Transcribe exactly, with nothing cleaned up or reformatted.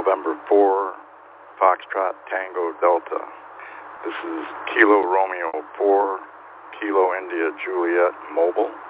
November four, Foxtrot Tango Delta. This is Kilo Romeo four, Kilo India Juliet Mobile.